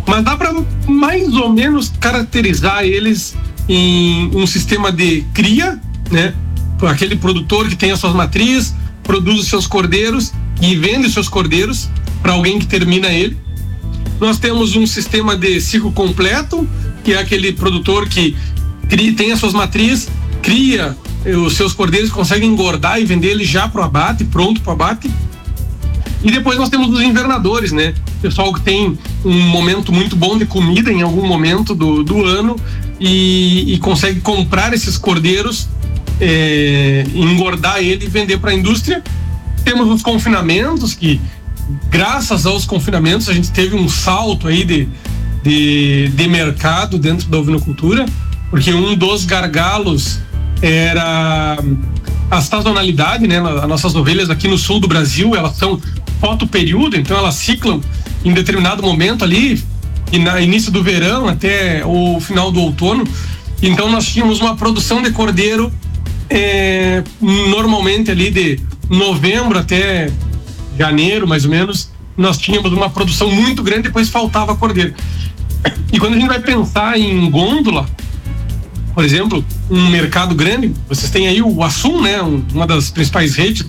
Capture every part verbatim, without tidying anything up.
Mas dá para mais ou menos caracterizar eles em um sistema de cria, né? Aquele produtor que tem as suas matrizes, produz os seus cordeiros e vende os seus cordeiros para alguém que termina ele. Nós temos um sistema de ciclo completo, que é aquele produtor que cria, tem as suas matrizes, cria os seus cordeiros, consegue engordar e vender ele já para o abate, pronto para o abate. E depois nós temos os invernadores, né? Pessoal que tem um momento muito bom de comida em algum momento do, do ano e, e consegue comprar esses cordeiros, é, engordar ele e vender para a indústria. Temos os confinamentos, que graças aos confinamentos a gente teve um salto aí de, de, de mercado dentro da ovinocultura, porque um dos gargalos era a sazonalidade, né? As nossas ovelhas aqui no sul do Brasil, elas são fotoperíodo, então elas ciclam em determinado momento ali, e no início do verão até o final do outono. Então nós tínhamos uma produção de cordeiro é, normalmente ali de novembro até janeiro, mais ou menos, nós tínhamos uma produção muito grande, depois faltava cordeiro. E quando a gente vai pensar em gôndola, por exemplo, um mercado grande, vocês têm aí o Assum, né, uma das principais redes,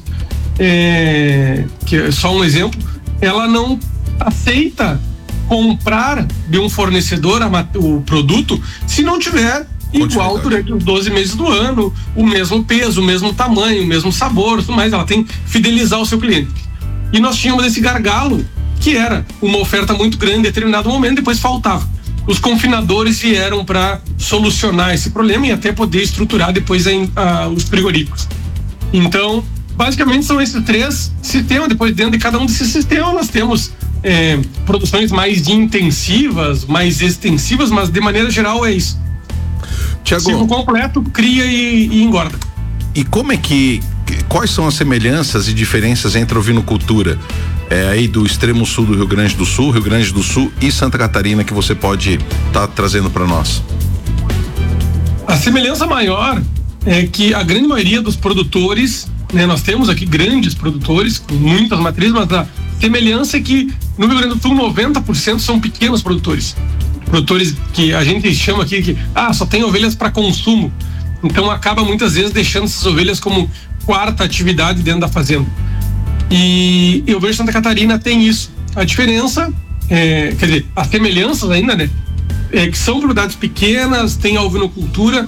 é, que é só um exemplo, ela não aceita comprar de um fornecedor a, o produto se não tiver igual durante os doze meses do ano, o mesmo peso, o mesmo tamanho, o mesmo sabor, tudo mais. Ela tem que fidelizar o seu cliente. E nós tínhamos esse gargalo, que era uma oferta muito grande em determinado momento, depois faltava. Os confinadores vieram para solucionar esse problema e até poder estruturar depois a, a, os frigoríficos. Então, basicamente são esses três sistemas. Depois, dentro de cada um desses sistemas, nós temos é, produções mais intensivas, mais extensivas, mas de maneira geral é isso. Tiago, ciclo completo, cria e, e engorda. E como é que, quais são as semelhanças e diferenças entre a ovinocultura é, aí do extremo sul do Rio Grande do Sul, Rio Grande do Sul e Santa Catarina, que você pode estar tá trazendo para nós? A semelhança maior é que a grande maioria dos produtores, né, nós temos aqui grandes produtores com muitas matrizes, mas a semelhança é que no Rio Grande do Sul noventa por cento são pequenos produtores. Produtores que a gente chama aqui que ah, só tem ovelhas para consumo. Então acaba muitas vezes deixando essas ovelhas como quarta atividade dentro da fazenda. E eu vejo Santa Catarina tem isso. A diferença, é, quer dizer, as semelhanças ainda, né? É que são propriedades pequenas, tem a ovinocultura.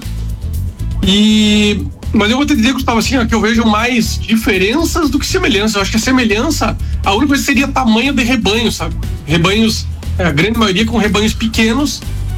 E mas eu vou te dizer, Gustavo, assim, ó, que eu vejo mais diferenças do que semelhanças. Eu acho que a semelhança, a única coisa seria tamanho de rebanho, sabe? Rebanhos, a grande maioria com rebanhos pequenos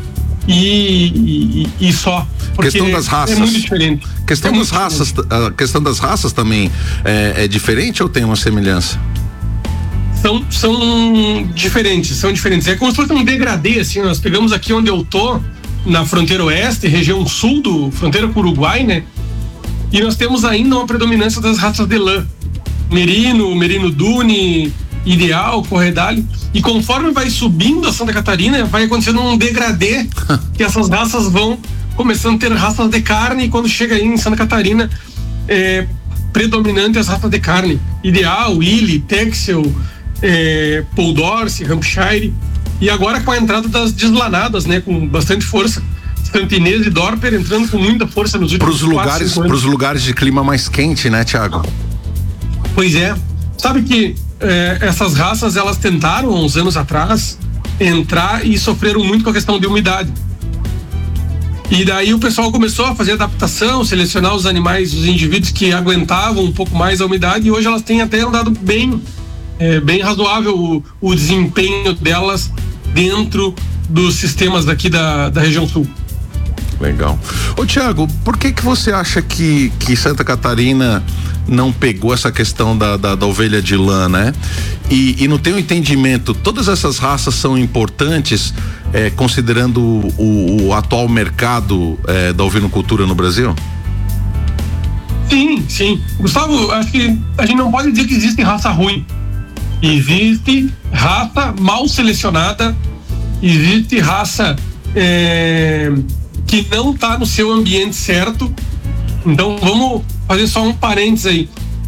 e, e, e só. Questão das raças. É muito diferente. Questão é das raças, a questão das raças também é, é diferente ou tem uma semelhança? São, são diferentes, são diferentes. É como se fosse um degradê, assim. Nós pegamos aqui onde eu tô, na fronteira oeste, região sul do fronteira com o Uruguai, né? E nós temos ainda uma predominância das raças de lã. Merino, Merino Dune, Ideal, Corredale. E conforme vai subindo a Santa Catarina, vai acontecendo um degradê, que essas raças vão começando a ter raças de carne, e quando chega aí em Santa Catarina, é predominante as raças de carne. Ideal, Willy, Texel, é, Poll Dorset, Hampshire. E agora com a entrada das deslanadas, né, com bastante força. Santinês e Dorper entrando com muita força nos últimos pros lugares, quatro, pros lugares de clima mais quente, né, Tiago? Pois é. Sabe que é, essas raças, elas tentaram, há uns anos atrás, entrar e sofreram muito com a questão de umidade. E daí o pessoal começou a fazer adaptação, selecionar os animais, os indivíduos que aguentavam um pouco mais a umidade, e hoje elas têm até andado bem, é, bem razoável o, o desempenho delas dentro dos sistemas daqui da, da região sul. Legal. Ô Tiago, por que que você acha que, que Santa Catarina não pegou essa questão da, da, da ovelha de lã, né? E, e no teu entendimento, todas essas raças são importantes, é, considerando o, o atual mercado é, da ovinocultura no Brasil? Sim, sim. Gustavo, acho que a gente não pode dizer que existe raça ruim. Existe raça mal selecionada, existe raça é, que não está no seu ambiente certo. Então vamos fazer só um parênteses aí.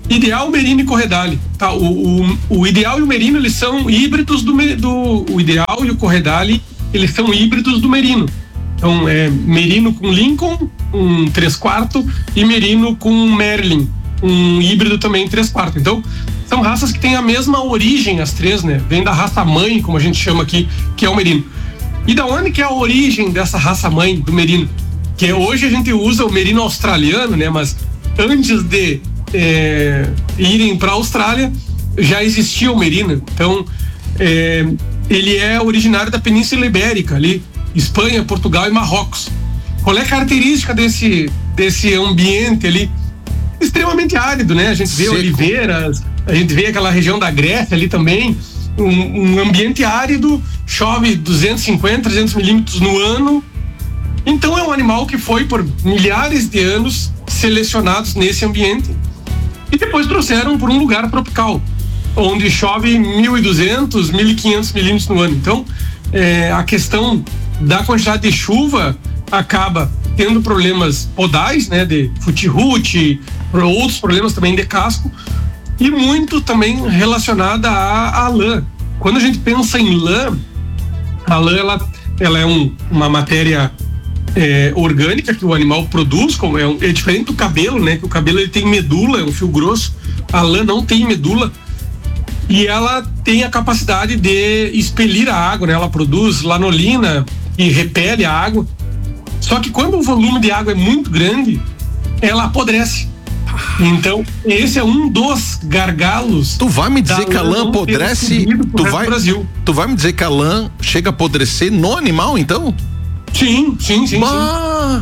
Ideal, Merino e Corredale. Tá? O, o, o Ideal e o Merino, eles são híbridos do, do... O Ideal e o Corredale, eles são híbridos do Merino. Então, é Merino com Lincoln, um três quartos, e Merino com Merlin, um híbrido também três quartos. Então, são raças que têm a mesma origem, as três, né? Vem da raça mãe, como a gente chama aqui, que é o Merino. E da onde que é a origem dessa raça mãe do Merino? Que hoje a gente usa o Merino australiano, né? Mas antes de é, irem para a Austrália, já existia o Merino. Então, é, ele é originário da Península Ibérica, ali, Espanha, Portugal e Marrocos. Qual é a característica desse, desse ambiente ali? Extremamente árido, né? A gente vê Seco. oliveiras, a gente vê aquela região da Grécia ali também, um, um ambiente árido, chove duzentos e cinquenta, trezentos milímetros no ano. Então é um animal que foi por milhares de anos selecionados nesse ambiente e depois trouxeram por um lugar tropical, onde chove mil e duzentos, mil e quinhentos milímetros no ano. Então é, a questão da quantidade de chuva acaba tendo problemas podais, né, de futi-ruti, outros problemas também de casco, e muito também relacionada à, à lã. Quando a gente pensa em lã, a lã ela, ela é um, uma matéria é, orgânica que o animal produz, como é, um, é diferente do cabelo, né, que o cabelo ele tem medula, é um fio grosso, a lã não tem medula, e ela tem a capacidade de expelir a água, né, ela produz lanolina e repele a água. Só que quando o volume de água é muito grande, ela apodrece. Então, esse é um dos gargalos. Tu vai me dizer que a lã apodrece? Tu vai, tu vai me dizer que a lã chega a apodrecer no animal, então? Sim, sim, sim, sim.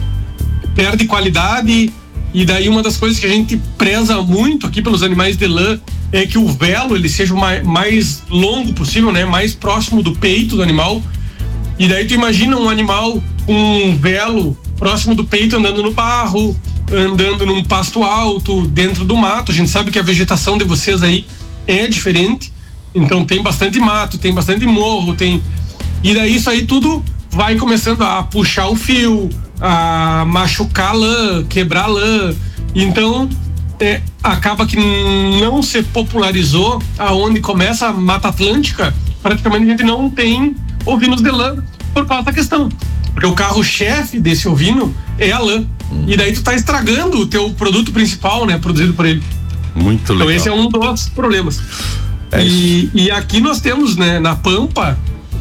Perde qualidade. E daí uma das coisas que a gente preza muito aqui pelos animais de lã é que o velo ele seja o mais, mais longo possível, né? Mais próximo do peito do animal. E daí tu imagina um animal com um velo próximo do peito andando no barro, andando num pasto alto, dentro do mato. A gente sabe que a vegetação de vocês aí é diferente, então tem bastante mato, tem bastante morro, tem... E daí isso aí tudo vai começando a puxar o fio, a machucar a lã, quebrar a lã. Então é, acaba que não se popularizou aonde começa a Mata Atlântica, praticamente a gente não tem ovinos de lã por causa da questão. Porque o carro-chefe desse ovino é a lã. Hum. E daí tu tá estragando o teu produto principal, né? Produzido por ele. Muito legal. Então esse é um dos problemas. É e, e aqui nós temos, né, na Pampa,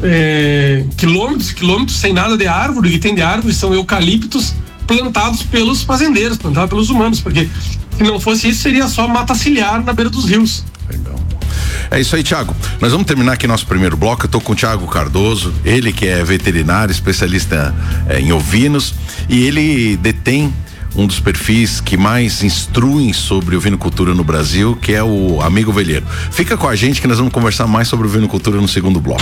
é, quilômetros e quilômetros sem nada de árvore. O que tem de árvore são eucaliptos plantados pelos fazendeiros, plantados pelos humanos. Porque se não fosse isso, seria só mata ciliar na beira dos rios. Legal. É isso aí, Thiago. Nós vamos terminar aqui nosso primeiro bloco. Eu tô com o Thiago Cardoso, ele que é veterinário, especialista é, em ovinos, e ele detém um dos perfis que mais instruem sobre ovinocultura no Brasil, que é o Amigo Ovelheiro. Fica com a gente que nós vamos conversar mais sobre ovinocultura no segundo bloco.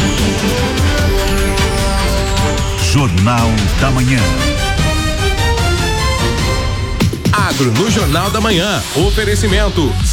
Jornal da Manhã. Agro no Jornal da Manhã. Oferecimento